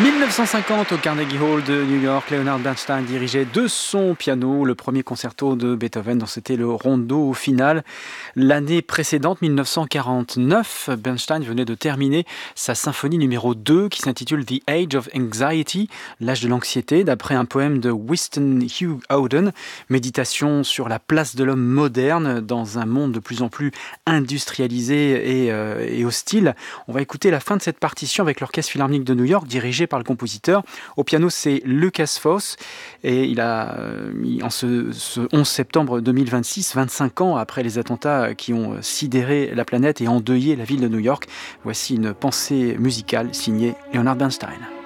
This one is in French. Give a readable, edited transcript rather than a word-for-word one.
1950 au Carnegie Hall de New York, Leonard Bernstein dirigeait de son piano le premier concerto de Beethoven, dont c'était le rondo final. L'année précédente, 1949, Bernstein venait de terminer sa symphonie numéro 2 qui s'intitule The Age of Anxiety, l'âge de l'anxiété, d'après un poème de Winston Hugh Auden, méditation sur la place de l'homme moderne dans un monde de plus en plus industrialisé et hostile. On va écouter la fin de cette partition avec l'Orchestre Philharmonique de New York, dirigé par le compositeur. Au piano, c'est Lucas Foss, et il a, en ce 11 septembre 2026, 25 ans après les attentats qui ont sidéré la planète et endeuillé la ville de New York, voici une pensée musicale signée Leonard Bernstein.